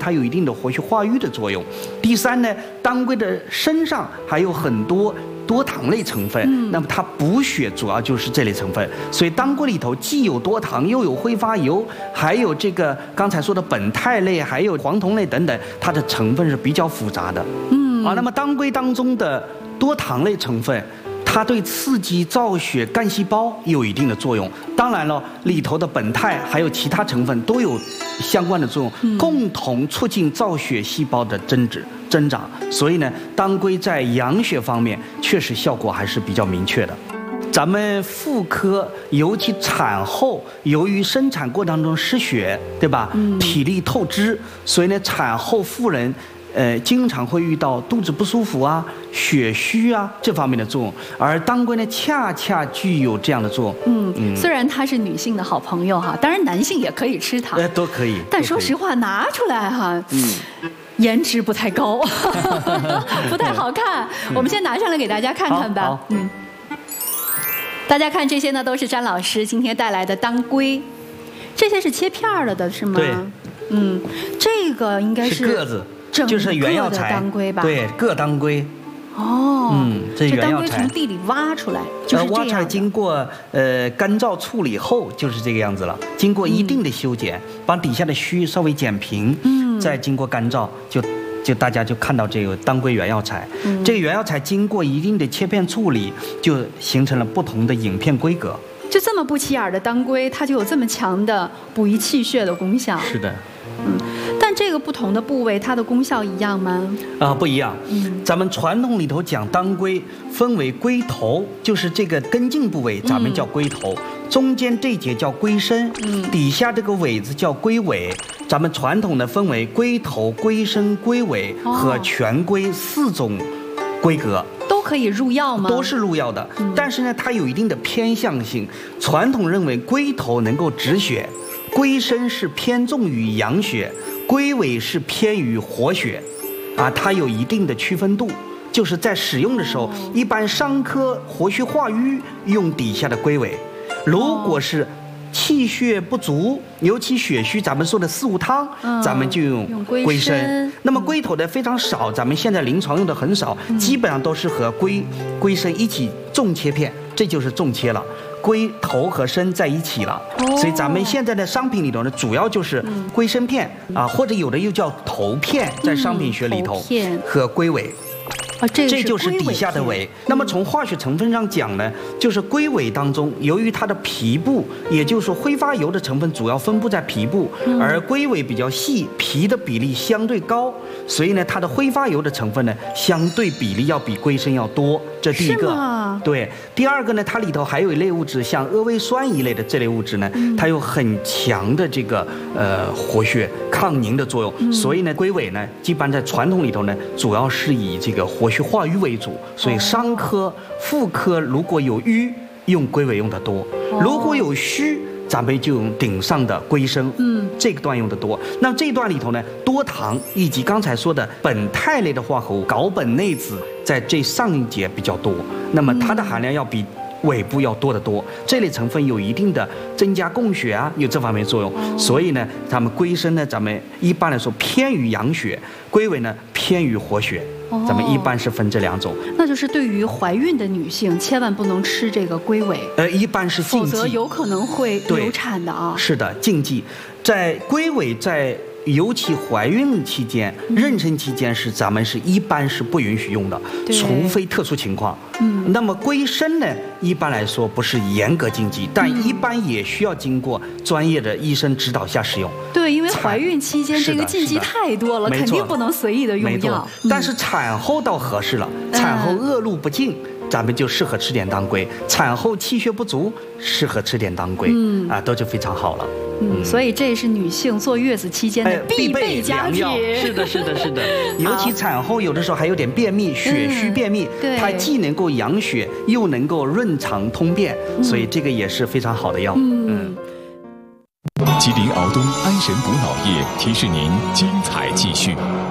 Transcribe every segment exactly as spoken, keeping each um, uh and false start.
它有一定的活血化瘀的作用。第三呢，当归的身上还有很多多糖类成分，嗯、那么它补血主要就是这类成分。所以当归里头既有多糖，又有挥发油，还有这个刚才说的苯肽类，还有黄酮类等等，它的成分是比较复杂的。嗯啊，那么当归当中的多糖类成分，它对刺激造血干细胞有一定的作用。当然了，里头的苯肽还有其他成分都有相关的作用，嗯、共同促进造血细胞的增殖增长。所以呢，当归在养血方面确实效果还是比较明确的。咱们妇科尤其产后，由于生产过程中失血，对吧？嗯、体力透支，所以呢，产后妇人。呃，经常会遇到肚子不舒服啊、血虚啊这方面的作用，而当归呢，恰恰具有这样的作用。 嗯嗯，虽然它是女性的好朋友哈，当然男性也可以吃它， 呃，都可以。 但说实话，拿出来哈，嗯，颜值不太高，不太好看。我们先拿上来给大家看看吧。嗯，大家看这些呢，都是詹老师今天带来的当归，这些是切片了的，是吗？ 对。 嗯，这个应该是个子。就是原药材， 当归吧？ 对，各当归。 哦， 嗯，这原药材。 这当归从地里挖出来，就是这样的。 挖出来经过呃干燥处理后，就是这个样子了。经过一定的修剪，嗯、把底下的须稍微剪平，嗯，再经过干燥，就就大家就看到这个当归原药材。嗯、这个原药材经过一定的切片处理，就形成了不同的影片规格。 就这么不起眼的当归，它就有这么强的补益气血的功效。 是的。 嗯，但这个不同的部位，它的功效一样吗？ 啊，不一样。嗯，咱们传统里头讲当归分为归头，就是这个根茎部位，咱们叫归头；嗯、中间这节叫归身，嗯，底下这个尾子叫归尾。咱们传统的分为归头、归身、归尾和全归四种规格。 都可以入药吗？ 都是入药的，嗯、但是呢，它有一定的偏向性。传统认为归头能够止血。归身是偏重于养血，归尾是偏于活血，啊，它有一定的区分度。就是在使用的时候，一般伤科活血化瘀用底下的归尾，如果是气血不足，尤其血虚，咱们说的四物汤，嗯、咱们就用归身。那么归头的非常少，咱们现在临床用的很少，嗯、基本上都是和归归身一起重切片，这就是重切了。归头和身在一起了，哦、所以咱们现在的商品里头呢，主要就是归身片、嗯、啊，或者有的又叫头片，在商品学里头、嗯、和归尾。 啊，这这就是底下的尾。那么从化学成分上讲呢，就是归尾当中，由于它的皮部，也就是说挥发油的成分主要分布在皮部，嗯、而归尾比较细，皮的比例相对高，所以呢，它的挥发油的成分呢，相对比例要比归身要多。这第一个。对，第二个呢，它里头还有一类物质，像阿魏酸一类的这类物质呢，嗯、它有很强的这个呃活血抗凝的作用，嗯、所以呢，归尾呢，一般在传统里头呢，主要是以这个活血化瘀为主，所以伤科、妇科如果有瘀，用归尾用的多；哦、如果有虚，咱们就用顶上的归身，嗯，这个段用的多。那这一段里头呢，多糖以及刚才说的苯肽类的化合物睾苯内酯，在这上一节比较多，那么它的含量要比尾部要多得多。这类成分有一定的增加供血啊，有这方面作用。哦、所以呢，咱们归身呢，咱们一般来说偏于养血，归尾呢偏于活血。咱们一般是分这两种。 那就是对于怀孕的女性，千万不能吃这个龟尾。 呃，一般是禁忌， 否则有可能会流产的啊。 是的，禁忌。在龟尾在尤其怀孕期间、妊娠期间是咱们是一般是不允许用的，除非特殊情况。嗯。那么龟身呢，一般来说不是严格禁忌，但一般也需要经过专业的医生指导下使用。 对，因为怀孕期间这个禁忌太多了，肯定不能随意的用药。 但是产后倒合适了，产后恶露不尽，咱们就适合吃点当归；产后气血不足，适合吃点当归。嗯啊，都就非常好了。 嗯，所以这是女性坐月子期间的必备佳品。 是的，是的，是的。尤其产后有的时候还有点便秘、血虚便秘，它既能够养血，又能够润肠通便，所以这个也是非常好的药。嗯。 吉林敖东安神补脑液提示您精彩继续。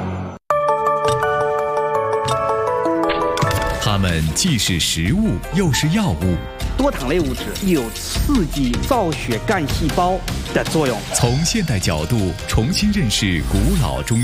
它们既是食物又是药物， 多糖类物质有刺激造血干细胞的作用。 从现代角度重新认识古老中